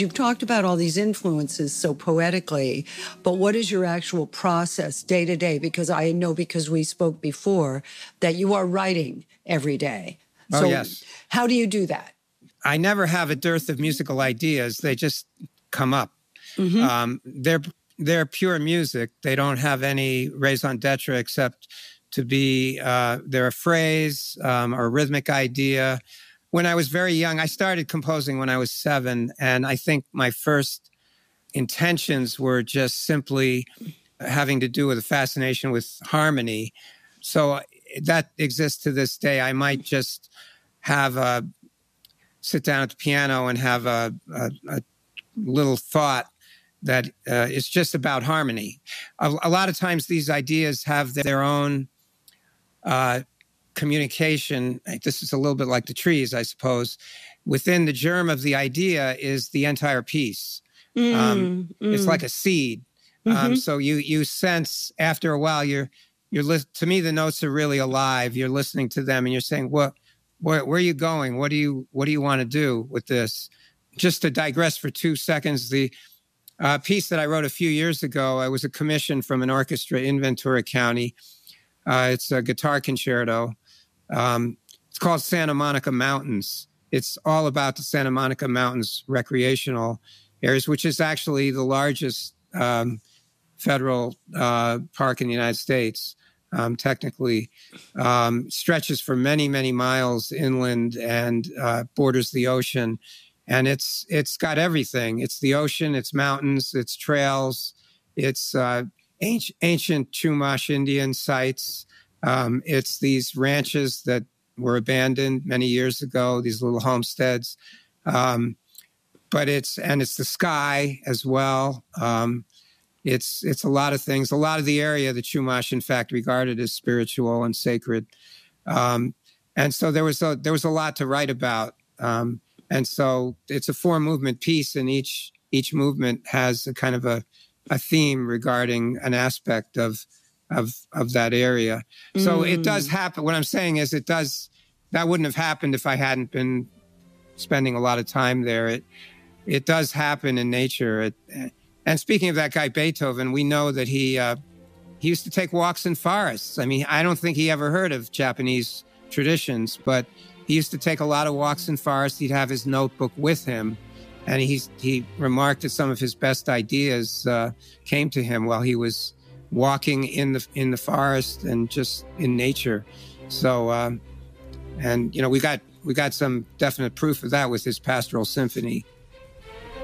You've talked about all these influences so poetically, but what is your actual process day to day? Because I know, because we spoke before, that you are writing every day. Oh, yes. How do you do that? I never have a dearth of musical ideas. They just come up. They're pure music. They don't have any raison d'etre except to be, they're a phrase or a rhythmic idea. When I was very young, I started composing when I was 7, and I think my first intentions were just simply having to do with a fascination with harmony. So that exists to this day. I might just sit down at the piano and have a little thought that is just about harmony. A lot of times these ideas have their own communication. This is a little bit like the trees, I suppose. Within the germ of the idea is the entire piece. It's like a seed. So you sense after a while, to me, the notes are really alive. You're listening to them and you're saying, where are you going? What do you want to do with this? Just to digress for 2 seconds, the piece that I wrote a few years ago, I was a commission from an orchestra in Ventura County. It's a guitar concerto. It's called Santa Monica Mountains. It's all about the Santa Monica Mountains recreational areas, which is actually the largest federal park in the United States. Technically, stretches for many, many miles inland and borders the ocean. And it's got everything. It's the ocean, it's mountains, it's trails, it's ancient Chumash Indian sites. It's these ranches that were abandoned many years ago, these little homesteads. But it's the sky as well. It's a lot of things. A lot of the area, the Chumash, in fact, regarded as spiritual and sacred. And so there was a lot to write about. And so it's a 4-movement piece, and each movement has a kind of a theme regarding an aspect of that area. So it does happen. What I'm saying is that wouldn't have happened if I hadn't been spending a lot of time there. It does happen in nature. And speaking of that guy Beethoven, we know that he used to take walks in forests. I mean, I don't think he ever heard of Japanese traditions, but he used to take a lot of walks in forests. He'd have his notebook with him, and he remarked that some of his best ideas came to him while he was walking in the forest and just in nature. So, and we got some definite proof of that with his Pastoral Symphony.